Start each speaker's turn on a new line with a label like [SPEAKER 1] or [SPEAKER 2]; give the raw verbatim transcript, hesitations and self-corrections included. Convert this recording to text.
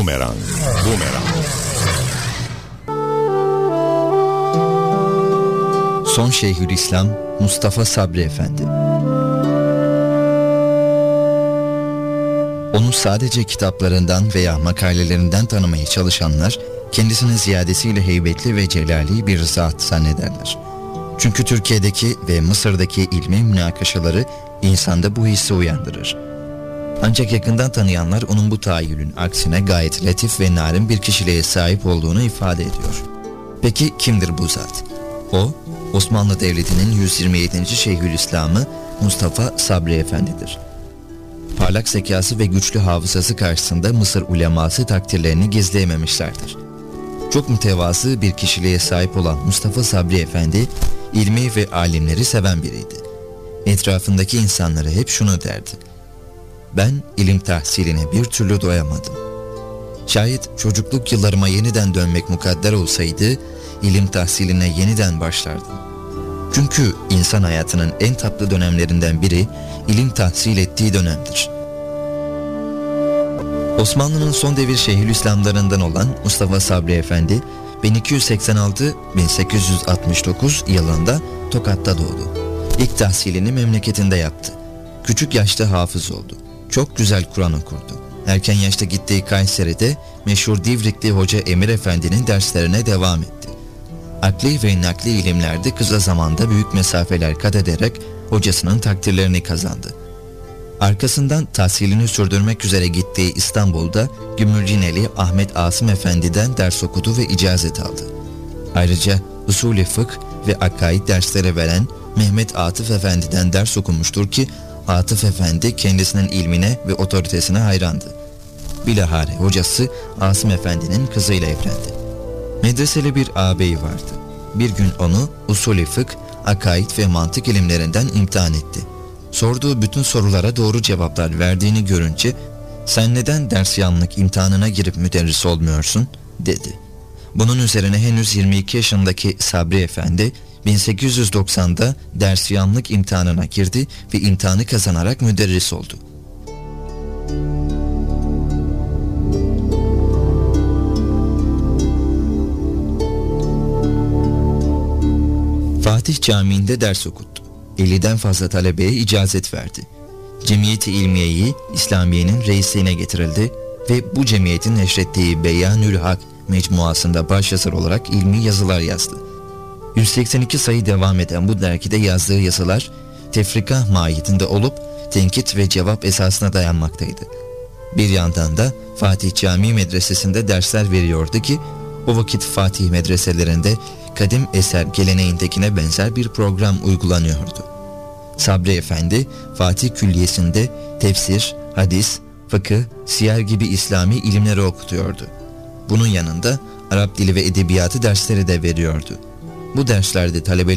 [SPEAKER 1] Bumerang. Bumerang.
[SPEAKER 2] Son Şeyhülislam Mustafa Sabri Efendi. Onu sadece kitaplarından veya makalelerinden tanımaya çalışanlar kendisini ziyadesiyle heybetli ve celali bir zat zannederler. Çünkü Türkiye'deki ve Mısır'daki ilmi münakaşaları insanda bu hissi uyandırır. Ancak yakından tanıyanlar onun bu tahayyülün aksine gayet latif ve narin bir kişiliğe sahip olduğunu ifade ediyor. Peki kimdir bu zat? O, Osmanlı Devleti'nin yüz yirmi yedinci Şeyhülislam'ı Mustafa Sabri Efendi'dir. Parlak zekası ve güçlü hafızası karşısında Mısır uleması takdirlerini gizleyememişlerdir. Çok mütevazı bir kişiliğe sahip olan Mustafa Sabri Efendi, ilmi ve alimleri seven biriydi. Etrafındaki insanlara hep şunu derdi: ben ilim tahsiline bir türlü doyamadım. Şayet çocukluk yıllarıma yeniden dönmek mukadder olsaydı, ilim tahsiline yeniden başlardım. Çünkü insan hayatının en tatlı dönemlerinden biri, ilim tahsil ettiği dönemdir. Osmanlı'nın son devir Şeyhülislamlarından olan Mustafa Sabri Efendi, bin iki yüz seksen altı - bin sekiz yüz altmış dokuz yılında Tokat'ta doğdu. İlk tahsilini memleketinde yaptı. Küçük yaşta hafız oldu. Çok güzel Kur'an okurdu. Erken yaşta gittiği Kayseri'de meşhur Divrikli Hoca Emir Efendi'nin derslerine devam etti. Akli ve nakli ilimlerde kısa zamanda büyük mesafeler kat ederek hocasının takdirlerini kazandı. Arkasından tahsilini sürdürmek üzere gittiği İstanbul'da Gümülcineli Ahmet Asım Efendi'den ders okudu ve icazet aldı. Ayrıca usulü fıkh ve akaid dersleri veren Mehmet Atıf Efendi'den ders okumuştur ki Atıf Efendi kendisinin ilmine ve otoritesine hayrandı. Bilahare hocası Asım Efendi'nin kızıyla evlendi. Medreseli bir ağabeyi vardı. Bir gün onu usulü fıkh, akaid ve mantık ilimlerinden imtihan etti. Sorduğu bütün sorulara doğru cevaplar verdiğini görünce "Sen neden dersyanlık imtihanına girip müderris olmuyorsun?" dedi. Bunun üzerine henüz yirmi iki yaşındaki Sabri Efendi bin sekiz yüz doksan'da dersyanlık imtihanına girdi ve imtihanı kazanarak müderris oldu. Fatih Camii'nde ders okuttu. elliden fazla talebeye icazet verdi. Cemiyeti İlmiye'yi İslamiye'nin reisliğine getirildi ve bu cemiyetin neşrettiği Beyanül Hak mecmuasında başyazar olarak ilmi yazılar yazdı. yüz seksen iki sayı devam eden bu dergide yazdığı yazılar tefrika mahiyetinde olup tenkit ve cevap esasına dayanmaktaydı. Bir yandan da Fatih Camii Medresesi'nde dersler veriyordu ki o vakit Fatih medreselerinde kadim eser geleneğindekine benzer bir program uygulanıyordu. Sabri Efendi Fatih Külliyesi'nde tefsir, hadis, fıkıh, siyer gibi İslami ilimleri okutuyordu. Bunun yanında Arap dili ve edebiyatı dersleri de veriyordu. Bu derslerde talebe